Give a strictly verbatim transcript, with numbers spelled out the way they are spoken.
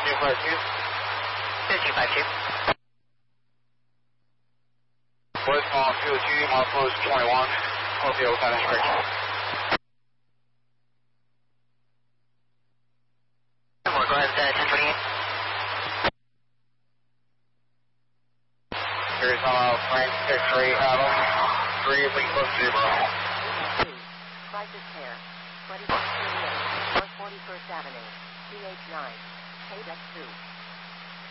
two five two. two five two. West Mall two oh two, mile close twenty-one. Hope you have a correction. We'll go ahead with uh, ten twenty-eight. Here's uh, Frank X-ray Adam. three, link plus zero. Crisis Care, twenty-six thirty-eight, North forty-first Avenue, C H nine, K X two.